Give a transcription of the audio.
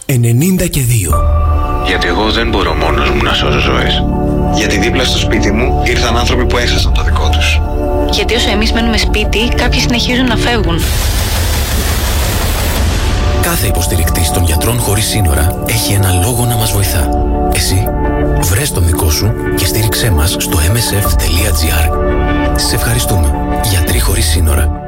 92. Γιατί εγώ δεν μπορώ μόνος μου να σώζω ζωές. Γιατί δίπλα στο σπίτι μου ήρθαν άνθρωποι που έχασαν το δικό τους. Γιατί όσο εμείς μένουμε σπίτι, κάποιοι συνεχίζουν να φεύγουν. Κάθε υποστηρικτής των Γιατρών Χωρίς Σύνορα έχει ένα λόγο να μας βοηθά. Εσύ, βρες τον δικό σου και στήριξέ μας στο msf.gr. Σε ευχαριστούμε. Γιατροί Χωρίς Σύνορα.